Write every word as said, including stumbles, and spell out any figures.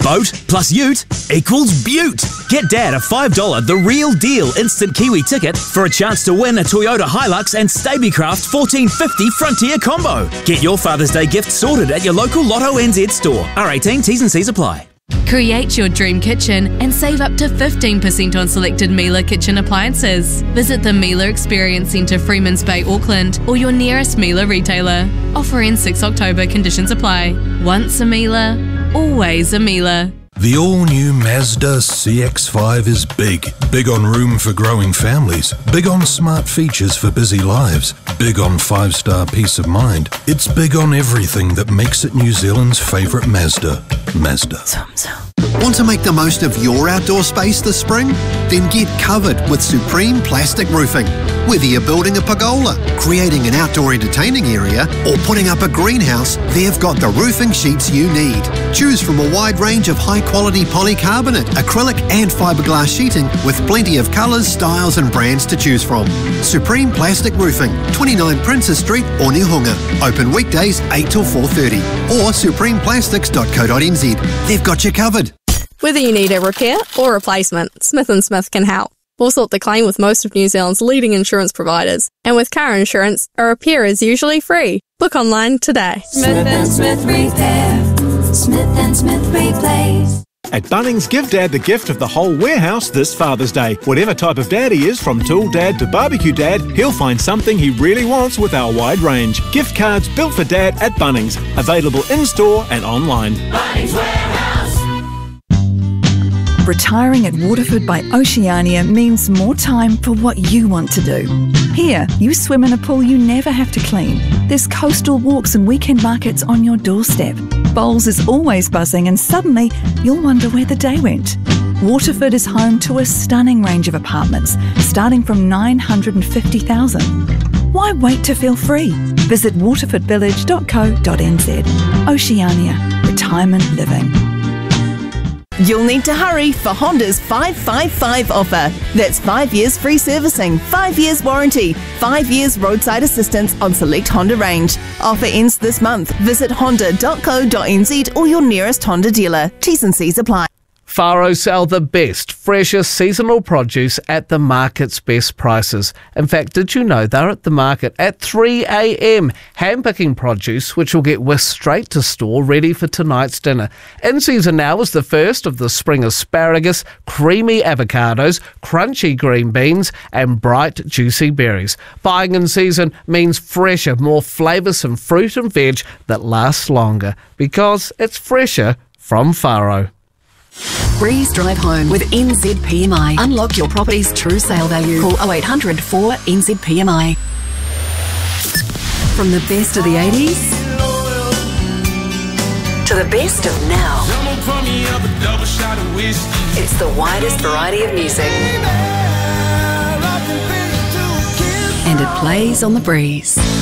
Boat plus ute equals beaut. Get Dad a five dollar The Real Deal instant Kiwi ticket for a chance to win a Toyota Hilux and Stabicraft fourteen fifty Frontier combo. Get your Father's Day gift sorted at your local Lotto N Z store. R eighteen, T's and C's apply. Create your dream kitchen and save up to fifteen percent on selected Miele kitchen appliances. Visit the Miele Experience Centre, Freemans Bay, Auckland, or your nearest Miele retailer. Offer ends sixth October, conditions apply. Once a Miele, always a Miele. The all-new Mazda C X five is big. Big on room for growing families. Big on smart features for busy lives. Big on five-star peace of mind. It's big on everything that makes it New Zealand's favourite Mazda. Mazda. Want to make the most of your outdoor space this spring? Then get covered with Supreme Plastic Roofing. Whether you're building a pergola, creating an outdoor entertaining area, or putting up a greenhouse, they've got the roofing sheets you need. Choose from a wide range of high-quality polycarbonate, acrylic and fiberglass sheeting with plenty of colours, styles and brands to choose from. Supreme Plastic Roofing, twenty-nine Princess Street, Onehunga. Open weekdays eight till four thirty or supreme plastics dot co dot n z. They've got you covered. Whether you need a repair or replacement, Smith and Smith can help. We'll sort the claim with most of New Zealand's leading insurance providers. And with car insurance, a repair is usually free. Book online today. Smith and Smith Repair. Smith and Smith Replace. At Bunnings, give Dad the gift of the whole warehouse this Father's Day. Whatever type of dad he is, from tool dad to barbecue dad, he'll find something he really wants with our wide range. Gift cards built for Dad at Bunnings. Available in-store and online. Bunnings Warehouse. Retiring at Waterford by Oceania means more time for what you want to do. Here, you swim in a pool you never have to clean. There's coastal walks and weekend markets on your doorstep. Bowls is always buzzing and suddenly you'll wonder where the day went. Waterford is home to a stunning range of apartments, starting from nine hundred fifty thousand. Why wait to feel free? Visit waterford village dot co dot n z. Oceania. Retirement living. You'll need to hurry for Honda's five five five offer. That's five years free servicing, five years warranty, five years roadside assistance on select Honda range. Offer ends this month. Visit honda dot co dot n z or your nearest Honda dealer. T's and C's apply. Whāro sell the best, freshest seasonal produce at the market's best prices. In fact, did you know they're at the market at three a m, hand-picking produce which will get whisked straight to store ready for tonight's dinner. In season now is the first of the spring asparagus, creamy avocados, crunchy green beans and bright juicy berries. Buying in season means fresher, more flavoursome fruit and veg that lasts longer because it's fresher from Whāro. Breeze Drive Home with N Z P M I. Unlock your property's true sale value. Call oh eight hundred four N Z P M I. From the best of the eighties to the best of now, it's the widest variety of music. And it plays on the breeze.